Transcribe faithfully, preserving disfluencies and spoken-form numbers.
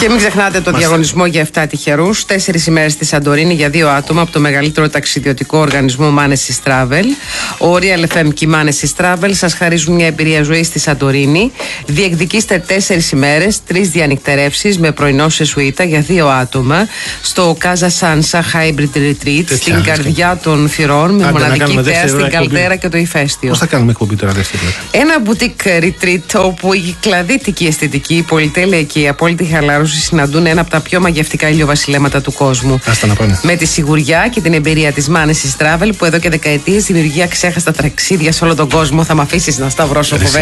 Και μην ξεχνάτε το Μάλιστα. διαγωνισμό για επτά τυχερούς. Τέσσερις ημέρες στη Σαντορίνη για δύο άτομα από το μεγαλύτερο ταξιδιωτικό οργανισμό Manesis Travel. Ο Real εφ εμ και η Manesis Travel σας χαρίζουν μια εμπειρία ζωής στη Σαντορίνη. Διεκδικήστε τέσσερις ημέρες, τρεις διανυκτερεύσεις με πρωινό σε σουίτα για δύο άτομα στο Casa Sansa Hybrid Retreat Τέτοια, στην καρδιά των Φυρών με Άντε, μοναδική θέα στην Καλδέρα και το ηφαίστειο. Πώς θα κάνουμε εκπομπή τώρα δεύτερη? Ένα boutique retreat όπου η κλαδίτικη αισθητική, η πολυτέλεια και η απόλυτη χαλάρωση συναντούν ένα από τα πιο μαγευτικά ηλιοβασιλέματα του κόσμου. Άστα να πάνε. Με τη σιγουριά και την εμπειρία της Manesis Travel που εδώ και δεκαετίες δημιουργεί αξέχαστα ταξίδια σε όλο τον κόσμο. Θα μ' αφήσεις να σταυρώσω, φοβερά.